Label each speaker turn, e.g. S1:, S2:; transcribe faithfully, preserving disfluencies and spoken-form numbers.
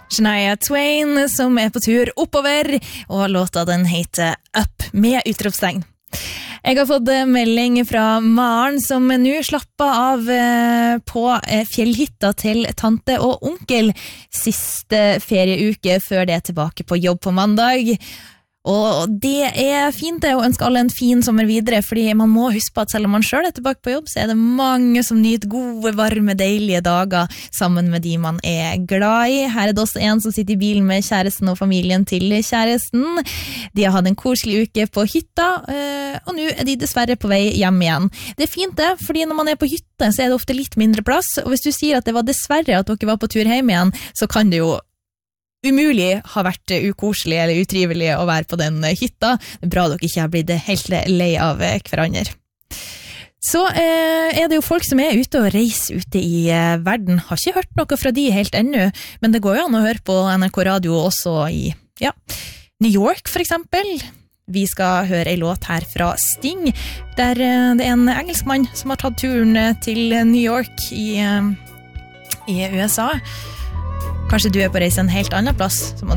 S1: Shania Twain som er på tur oppover, og låta den heter Up med utropstegn. Jeg har fått melding fra Maren som nå slapper av på fjellhytta til tante og onkel siste ferieuke før det er tilbake på jobb på mandag. Og det er fint det, å ønske alle en fin sommer videre, fordi man må huske på at selv om man selv er tilbake på jobb, så er det mange som nyter gode, varme, deilige dager sammen med de man er glad i. Her er det også en som sitter i bilen med kjæresten og familien til kjæresten. De har hatt en koselig uke på hytta, og nå er de dessverre på vei hjem igjen. Det er fint det, fordi når man er på hytte, så er det ofte litt mindre plass, og hvis du sier at det var dessverre at dere var på tur hjem igjen, så kan det jo umulig har vært ukoselig eller utrivelig å være på den hytta. Det er bra dere ikke har blitt helt lei av hverandre. Så eh, er det jo folk som er ute og reiser ute i eh, verden. Har ikke hørt noe fra de helt ennå, men det går jo an å høre på N R K Radio også i ja, New York for eksempel. Vi skal høre en låt her fra Sting, der eh, det er en engelskmann som har tatt turen til New York i, eh, i U S A. Kanskje du er på reise en helt annen plass, så må du